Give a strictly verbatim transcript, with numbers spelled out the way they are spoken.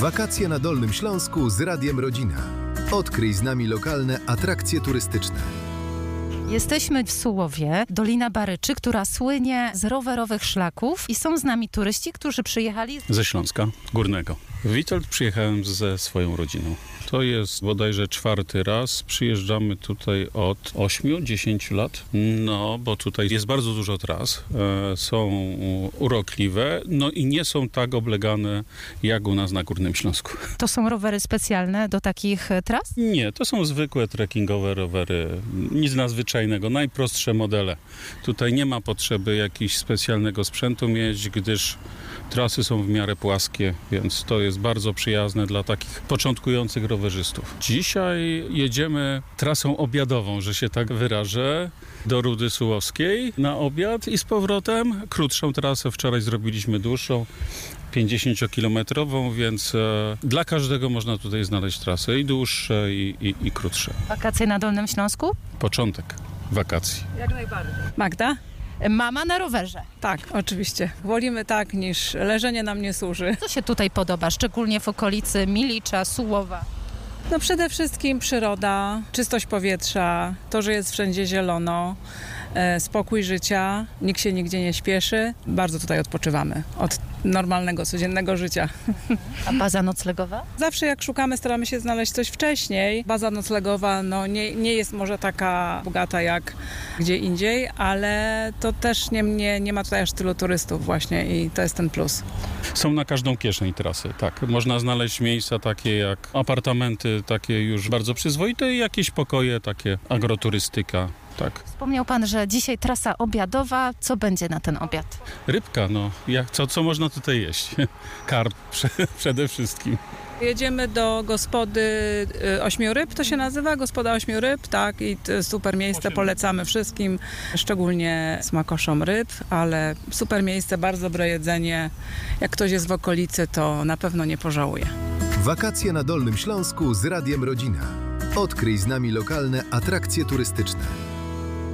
Wakacje na Dolnym Śląsku z Radiem Rodzina. Odkryj z nami lokalne atrakcje turystyczne. Jesteśmy w Sułowie, Dolina Baryczy, która słynie z rowerowych szlaków i są z nami turyści, którzy przyjechali Ze Śląska Górnego. W Witold przyjechałem ze swoją rodziną. To jest bodajże czwarty raz. Przyjeżdżamy tutaj od ośmiu dziesięciu lat. No, bo tutaj jest bardzo dużo tras. E, są urokliwe, no i nie są tak oblegane jak u nas na Górnym Śląsku. To są rowery specjalne do takich tras? Nie, to są zwykłe trekkingowe rowery. Nic nadzwyczajnego, najprostsze modele. Tutaj nie ma potrzeby jakiegoś specjalnego sprzętu mieć, gdyż trasy są w miarę płaskie, więc to jest bardzo przyjazne dla takich początkujących rowerzystów. Dzisiaj jedziemy trasą obiadową, że się tak wyrażę, do Rudy Sułowskiej na obiad i z powrotem. Krótszą trasę wczoraj zrobiliśmy dłuższą, pięćdziesięciokilometrową, więc e, dla każdego można tutaj znaleźć trasy i dłuższe i, i, i krótsze. Wakacje na Dolnym Śląsku? Początek wakacji. Jak najbardziej. Magda? Mama na rowerze. Tak, oczywiście. Wolimy tak, niż leżenie nam nie służy. Co się tutaj podoba, szczególnie w okolicy Milicza, Sułowa? No przede wszystkim przyroda, czystość powietrza, to, że jest wszędzie zielono, e, spokój życia, nikt się nigdzie nie śpieszy. Bardzo tutaj odpoczywamy od normalnego, codziennego życia. A baza noclegowa? Zawsze jak szukamy, staramy się znaleźć coś wcześniej. Baza noclegowa no, nie, nie jest może taka bogata jak gdzie indziej, ale to też nie, nie, nie ma tutaj aż tylu turystów właśnie i to jest ten plus. Są na każdą kieszeń trasy, tak. Można znaleźć miejsca takie jak apartamenty, takie już bardzo przyzwoite i jakieś pokoje, takie agroturystyka, tak. Wspomniał pan, że dzisiaj trasa obiadowa. Co będzie na ten obiad? Rybka, no, jak, co, co można tutaj jeść? Karp prze, przede wszystkim. Jedziemy do gospody y, Ośmiu Ryb, to się nazywa, gospoda Ośmiu Ryb, tak, i to super miejsce, polecamy wszystkim, szczególnie smakoszom ryb, ale super miejsce, bardzo dobre jedzenie. Jak ktoś jest w okolicy, to na pewno nie pożałuje. Wakacje na Dolnym Śląsku z Radiem Rodzina. Odkryj z nami lokalne atrakcje turystyczne.